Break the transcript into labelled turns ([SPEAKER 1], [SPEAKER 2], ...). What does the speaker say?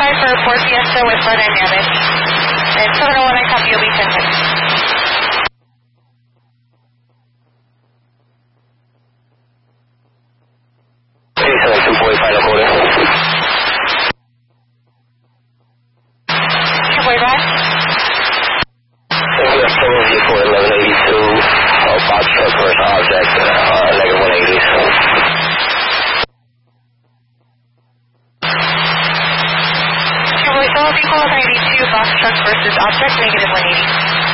[SPEAKER 1] 245 for Ford Fiesta with Ford Dynamics. And 701, I copy, you'll be 10 minutes.
[SPEAKER 2] Box truck versus object, negative 180.
[SPEAKER 1] Chevrolet Soul, equal 92, box truck versus object, negative 180.